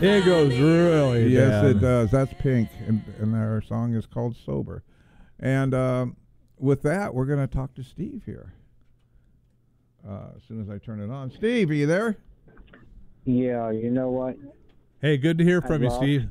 It goes really Yes, down. it does. That's Pink, and our song is called Sober. And with that, we're going to talk to Steve here. As soon as I turn it on. Steve, are you there? Yeah, you know what? Hey, good to hear from you, lost- Steve.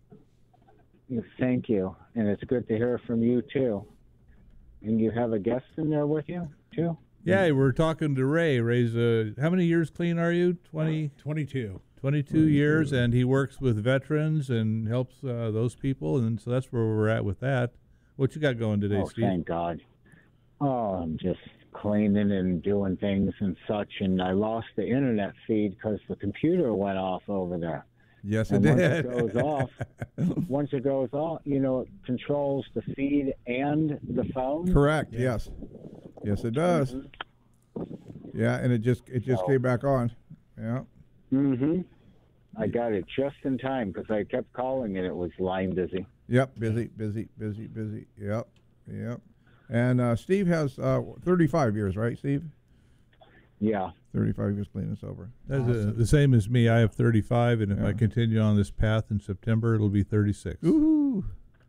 Thank you. And it's good to hear from you, too. And you have a guest in there with you, too? Yeah, we're talking to Ray. Ray's, how many years clean are you? 22. 22 years, and he works with veterans and helps those people, and so that's where we're at with that. What you got going today, Steve? Thank God. Oh, I'm just cleaning and doing things and such, and I lost the internet feed because the computer went off over there. Yes, And it once did. it goes off, it controls the feed and the phone. Correct. Yes. Yes, it does. Yeah, and it just came back on. Yeah. Mm-hmm. I got it just in time because I kept calling and it was line busy. Yep. Busy. Yep. And Steve has 35 years, right, Steve? Yeah. 35 years clean and sober. That's the same as me. I have 35, and if I continue on this path in September, it'll be 36. Ooh.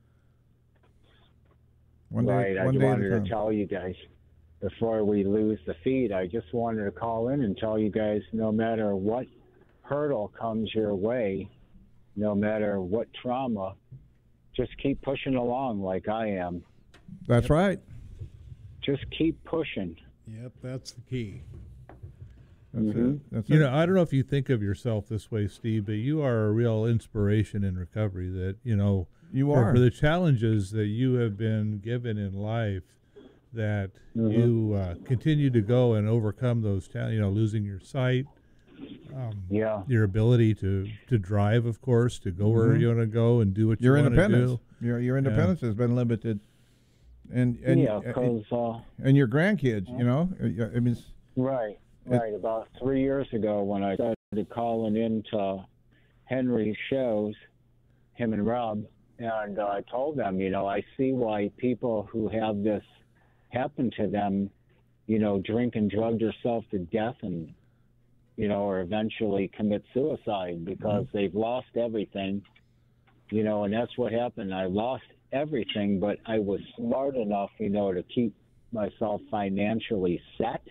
I wanted to tell you guys before we lose the feed. I just wanted to call in and tell you guys, no matter what hurdle comes your way, no matter what trauma, just keep pushing along like I am. That's right. Just keep pushing. Yep, that's the key. That's it. That's You it. know, I don't know if you think of yourself this way, Steve, but you are a real inspiration in recovery. That You for, are. for the challenges that you have been given in life, that you continue to go and overcome those challenges. Losing your sight, your ability to drive, of course, to go where you want to go and do what you want to do. Your independence has been limited, and because and your grandkids. I mean, right. About 3 years ago, when I started calling into Henry's shows, him and Rob, and I told them, I see why people who have this happen to them, drink and drug yourself to death and, or eventually commit suicide because they've lost everything, and that's what happened. I lost everything, but I was smart enough, to keep myself financially set.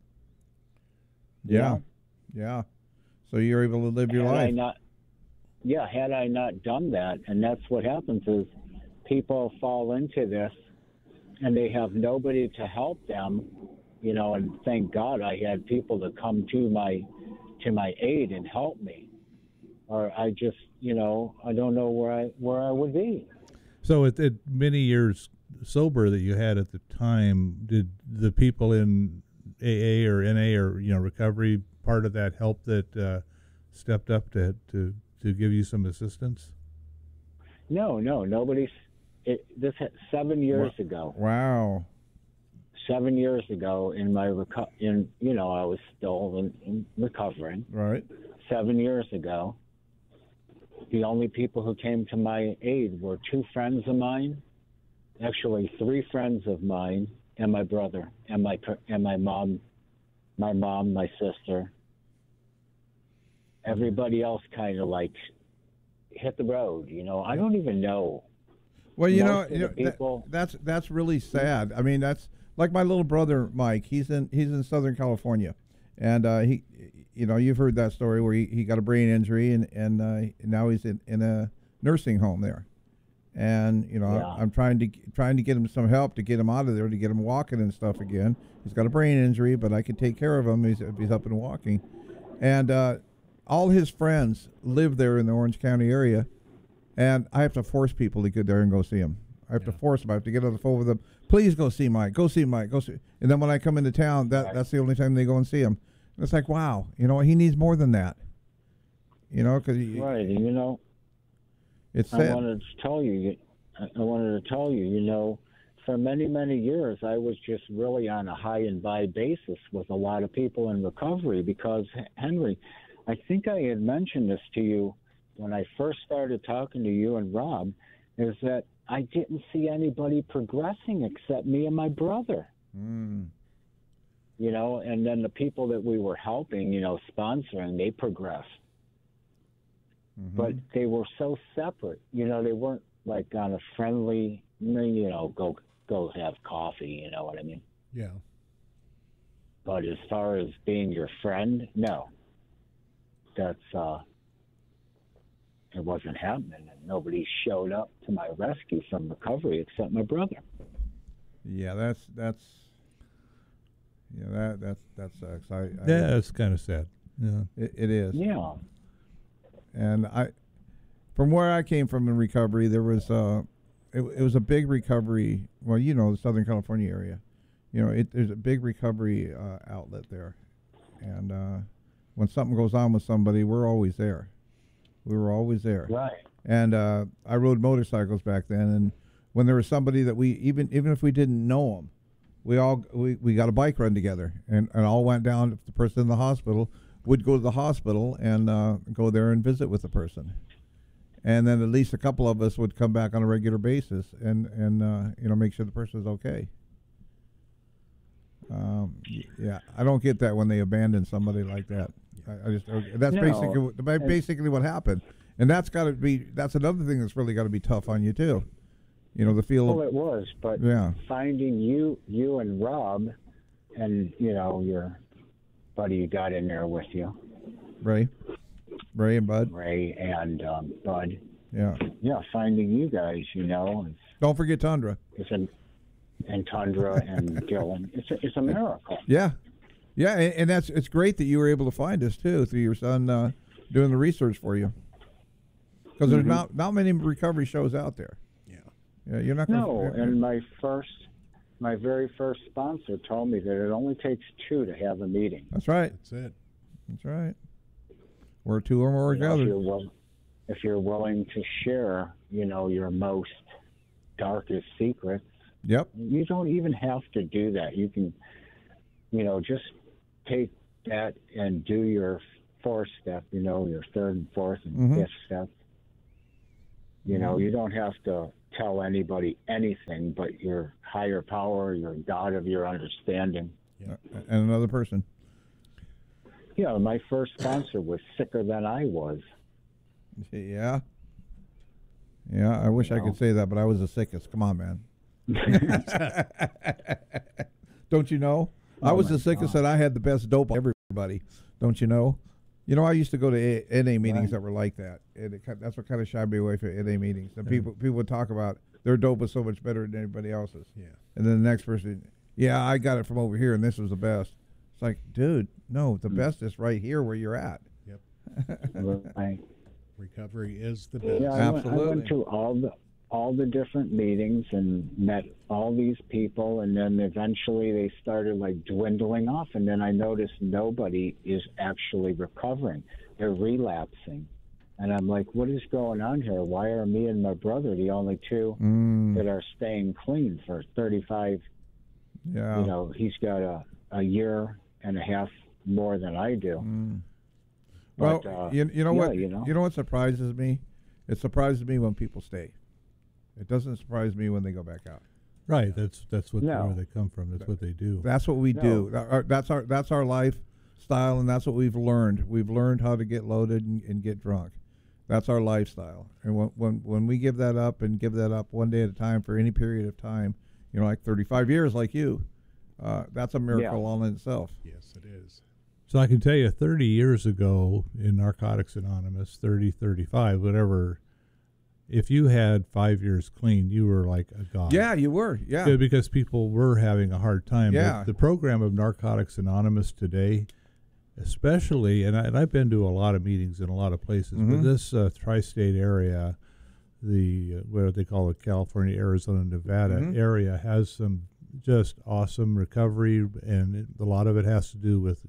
Yeah. So you're able to live your life. Had I not done that, and that's what happens is people fall into this and they have nobody to help them, and thank God I had people to come to my aid and help me. Or I just, I don't know where I would be. So at many years sober that you had at the time, did the people in AA or NA or recovery part of that help that stepped up to give you some assistance? No, nobody's. This 7 years ago. Wow. 7 years ago, I was still in recovering. Right. 7 years ago, the only people who came to my aid were two friends of mine, actually three friends of mine, and my brother, and my mom, my sister. Everybody else kind of like hit the road. I don't even know. Well, people. That's really sad. I mean, that's like my little brother Mike. He's in Southern California, and he, you've heard that story where he got a brain injury and now he's in a nursing home there, and I'm trying to get him some help to get him out of there, to get him walking and stuff again. He's got a brain injury, but I can take care of him. He's up and walking, and all his friends live there in the Orange County area. And I have to force people to get there and go see him. I have to force them. I have to get on the phone with them. Please go see Mike. Go see Mike. Go see. And then when I come into town, that's the only time they go and see him. And it's like, wow, he needs more than that. Because it's sad. I wanted to tell you. For many, many years, I was just really on a high and by basis with a lot of people in recovery because Henry, I think I had mentioned this to you when I first started talking to you and Rob, is that I didn't see anybody progressing except me and my brother. And then the people that we were helping, sponsoring, they progressed. but they were so separate. You know, they weren't like on a friendly, you know, go have coffee. You know what I mean? Yeah. But as far as being your friend, no. That's it wasn't happening, and nobody showed up to my rescue from recovery except my brother. Yeah, that sucks. Yeah, it's kind of sad. Yeah, it is. Yeah. And from where I came from in recovery, there was it was a big recovery. Well, you know, the Southern California area. You know, there's a big recovery outlet there, and when something goes on with somebody, we're always there. We were always there. Right. And I rode motorcycles back then, and when there was somebody that we even if we didn't know them, we got a bike run together, and all went down. If the person in the hospital would go to the hospital and go there and visit with the person, and then at least a couple of us would come back on a regular basis and you know, make sure the person's okay. Yeah, I don't get that when they abandon somebody like that. I just that's basically what happened, and that's another thing that's really got to be tough on you too. You know, the feel. Well, it was, but yeah, finding you and Rob, and you know your buddy you got in there with you, Ray and Bud. Ray and Bud. Yeah. Yeah, finding you guys, you know. Don't forget Tundra. And Tundra and Dylan. It's a miracle. Yeah. Yeah, and it's great that you were able to find us too through your son doing the research for you. Because there's not many recovery shows out there. Yeah, you're not gonna, No, and my very first sponsor told me that it only takes 2 to have a meeting. That's right. That's it. That's right. Where 2 or more are gathered. If you're willing to share, you know, your most darkest secrets. Yep. You don't even have to do that. You can, you know, just take that and do your 4th step, you know, your 3rd and 4th and 5th step. You know, you don't have to tell anybody anything but your higher power, your God of your understanding. Yeah. And another person. Yeah, my first sponsor was sicker than I was. Yeah. Yeah, I wish I could say that, but I was the sickest. Come on, man. Don't you know? I was the sickest and I had the best dope on everybody. Don't you know? You know, I used to go to NA meetings that were like that. And that's what kind of shied me away from NA meetings. And people would talk about their dope was so much better than anybody else's. Yeah. And then the next person, yeah, I got it from over here and this was the best. It's like, dude, no, the best is right here where you're at. Yep. Recovery is the best. Yeah, Absolutely. I went to all the different meetings and met all these people, and then eventually they started like dwindling off, and then I noticed nobody is actually recovering. They're relapsing. And I'm like, what is going on here? Why are me and my brother the only 2 that are staying clean for 35? Yeah. You know, he's got a year and a half more than I do. Well, but, you know what? You know? You know what surprises me? It surprises me when people stay. It doesn't surprise me when they go back out. Right. That's what where they come from. That's what they do. That's what we do. That's our lifestyle, and that's what we've learned. We've learned how to get loaded and get drunk. That's our lifestyle. And when we give that up and give that up one day at a time for any period of time, you know, like 35 years, like you, that's a miracle all in itself. Yes, it is. So I can tell you 30 years ago in Narcotics Anonymous, 35, whatever, if you had 5 years clean, you were like a god. Yeah, you were. Yeah. Because people were having a hard time. Yeah. But the program of Narcotics Anonymous today, especially, and I've been to a lot of meetings in a lot of places, but this tri-state area, what they call the California, Arizona, Nevada area, has some just awesome recovery, and a lot of it has to do with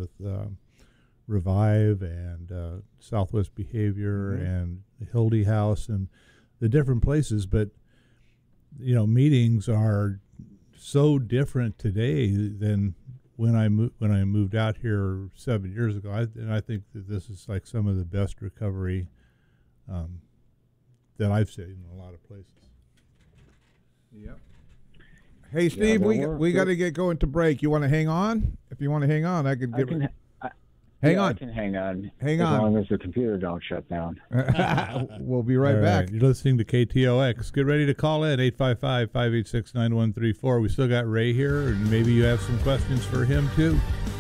Revive and Southwest Behavior and Hildy House and the different places. But you know, meetings are so different today than when I moved out here 7 years ago. And I think that this is like some of the best recovery that I've seen in a lot of places. Yep. Hey, Steve, we got to get going to break. You want to hang on? If you want to hang on, I could give it. Hang on. I can hang on. Hang as on. As long as the computer don't shut down. We'll be right back. You're listening to KTOX. Get ready to call in, 855-586-9134. We still got Ray here, and maybe you have some questions for him, too.